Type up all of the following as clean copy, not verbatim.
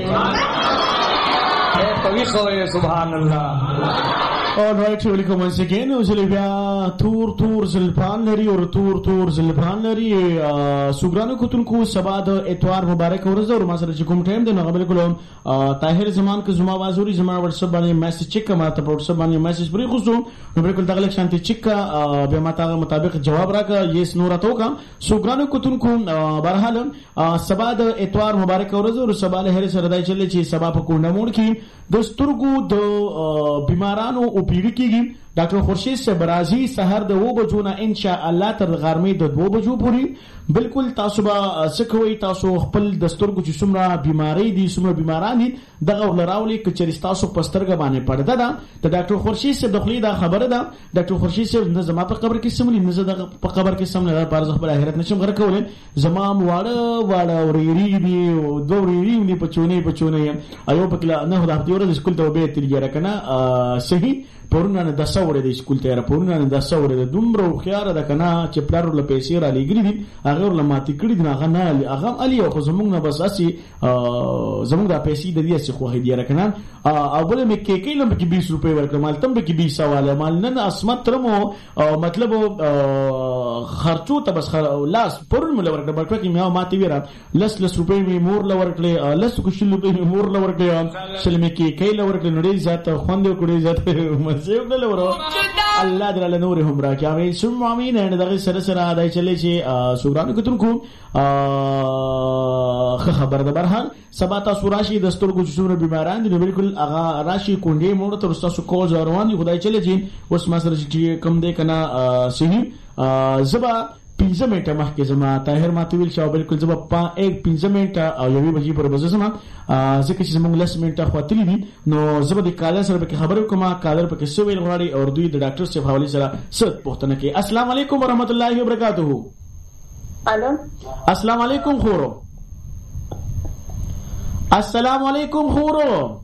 سبحان الله. All right, welcome once again. Zulibia Tur Zulfan Lari or Tur Zulfan Lari Sugrano Kutunku Sabada Etwar Mubarak Uraza Masar Chikum Time, the Nagabikulum Tahir Zaman Kazuma Wazuri Zama Sabani message Chika Mata Sabani message Brikusu, Nubrekul Tagalak Shanti Chika, Bemata Matabik Jawabraka, yes Nuratoka, Sugrano Kutunku Barhalam, Sabada Etwar Mubarak Uraza, Sabala Harris Radaichelichi, Sabapa Kunda Murki, the Sturgu, the Bimarano. پیری کیږي ډاکټر خورشید صاحب راځي سحر د 2 بجو نه ان شاء الله تر غرمې د 2 بجو پورې بالکل تاسو به سکوي تاسو خپل دستورګو چې څومره بیماری دي څومره بیماران دي دغه ولراولي کچې تاسو پسترګ باندې پړده ده د ډاکټر خورشید صاحب دخلي دا خبره ده ډاکټر خورشید صاحب نه زما په قبر کې سملی نه زده په قبر کې سملی پر ځخ په آخرت نشم غره کول زما واړه وريري دي او دوريري دي پچونه ایو پکلا نه د هفته ورځ سکول ته به تلګره کنه صحیح پرونه د سوره د سکول ته را پرونه د سوره د دومره خيار د کنه چې پلار له پیسې را لګري دي هغه له ماتې کړي دي هغه نه هغه علي او زمونږ نه بس اسی زمونږ د پیسې د دې څخه خو هدیه را کنه او بل مې کې کې لم کې 20 روپے ورکړم مال تم به کې 20 سواله مال نه اسمت ترمو مطلب خرچو ته بس لاس پرون مل ورکړم ورکړم کې ما ماتې ویرا لس روپے می مور ل ورکړې لس کو شل روپے می مور ل ورکړې سلمې کې کې ل ورکړې نړۍ ذات خوند کړې ذات زیو دل ورو الله دې له نور هم راکې امين ثم امين نه دغه سره سره دای چلې چې سورانو کتون کو خبر ده برهان سبا تاسو راشي دستور کو څومره بیماران دي بالکل اغا راشي کونډې موږ ته تاسو کول روان دي خدای چلې چې اوس ما سره چې کم دې کنا صحیح زبا 15 منټه مخکې زما طاهر ماتویل شاو بالکل زما 15 منټه او یوې بجې پر بزه زما ځکه چې زموږ 10 منټه خواتلی دي نو زما د کالر سره به خبرو کوم کالر په کې څه ویل غواړي او دوی د ډاکټر صاحب حواله سره ست پوښتنه کوي. السلام علیکم ورحمت الله وبرکاتہ. الو السلام علیکم خورو. السلام علیکم خورو.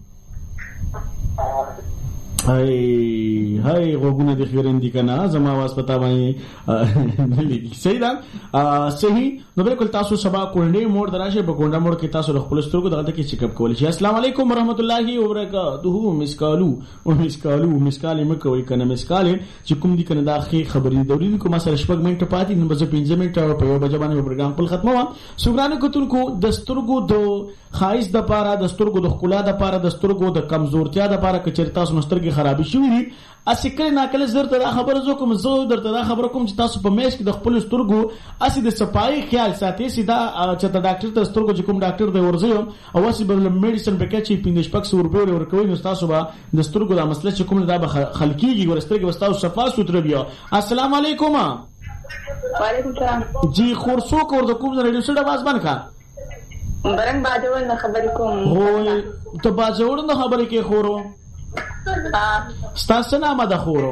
هاي غوګونه د خیرن دي کنه زما واس پتا باندې صحیح ده صحیح نو بالکل تاسو سبا کونډې موړ دراشه په کونډه موړ کې تاسو خپل سترګو دغه کې چیک اپ کول شي. السلام علیکم ورحمت الله وبرکاتہ. مسکالو مکوي کنه مسکال چې کوم دي کنه دا خبرې دوري کوم سره شپږ منټه پاتې نو بس 15 منټه په یو بجې باندې پروګرام خپل ختمه سوګرانو کتل کو دستورګو دو خایس د پاره دستورګو د خلا د پاره دستورګو د کمزورتیا د پاره کچر تاسو مسترګي خرابې شوې دي اسی کله ناکله زرته دا خبره زو کوم زو درته دا خبره کوم چې تاسو په میش کې د خپل سترګو اسی د صفای خیال ساتي سیدا چې د ډاکټر ته سترګو چې کوم ډاکټر دی ورځي او اسی بل میډیسن په کې چې 15 روپے ورکوي نو تاسو به د سترګو د مسله چې کوم دا به خلکیږي ورسترګو وستاو صفا سوتره بیا. السلام علیکم. وعلیکم السلام. جی خورسو کو د کوم ریډیو سره आवाज بند کا برنګ باجوړ نه خبرې کوم هو ته باجوړ نه خبرې کې خورو ستاسو نامه ده خورو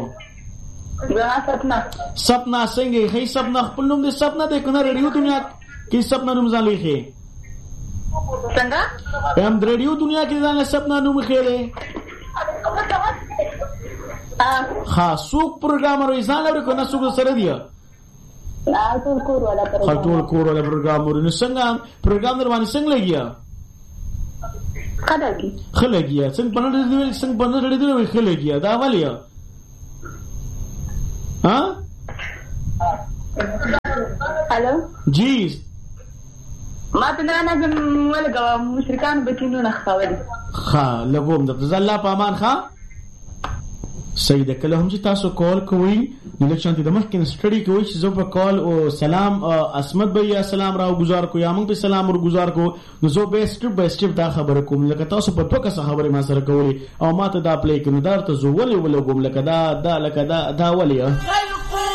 سپنا څنګه هي سپنا خپل نوم دې سپنا دې کنه ریډیو دنیا کې سپنا نوم ځان لیکي څنګه هم ریډیو دنیا کې ځان سپنا نوم خېلې ها سوق پروګرامر ځان لري کنه سوق سره دی ټول کور والا پروګرامر نو څنګه پروګرامر باندې څنګه لګیا خلګیا څنګه پنځه ډېر خلګیا دا ولیا ها الو جی ما ته نه ولګا مشرکان بچینو نه خاوري ها لګوم د زلا پامان ها سید کله هم چې تاسو کال کوئ نو لکشان ته د مخکې سټډي کوئ چې زه په کال او سلام اسمت بھیا سلام راو گزار کو یا موږ په سلام ور گزار کو نو زه به سټپ بای سټپ دا خبره کوم لکه تاسو په توګه څه خبره ما سره کولې او ماته دا پلی کوم دا ته زه ولې ولګوم لکه دا ولې